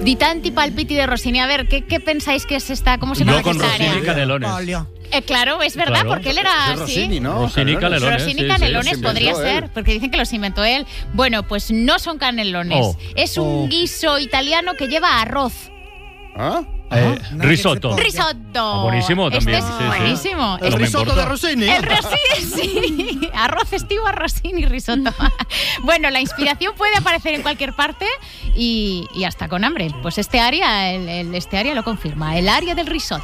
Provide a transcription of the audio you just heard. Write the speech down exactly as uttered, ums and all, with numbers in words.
Di tanti palpiti de Rossini. A ver, ¿qué, qué pensáis que es esta? ¿Cómo se llama Yo con esta área? Rossini Canelones. Eh, claro, es verdad, Claro. porque él era Es así. Rossini, ¿no? Rossini Canelones. Rossini sí, Canelones sí. podría inventó ser, él. porque dicen que los inventó él. Bueno, pues no son canelones. Oh. Es un guiso italiano que lleva arroz. ¿Ah? Eh, risotto. Risotto. Ah, buenísimo también, Este es sí, sí. buenísimo. ¿El No me risotto importa. de Rossini? El Rossini, sí. Arroz estivo, Rossini, risotto. Bueno, la inspiración puede aparecer en cualquier parte y, y hasta con hambre. Pues este área, el, el- este área lo confirma. El área del risotto.